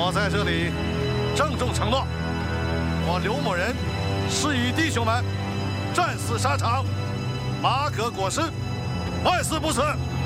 我在这里郑重承诺，我刘某人誓与弟兄们战死沙场，马革裹尸，万死不辞。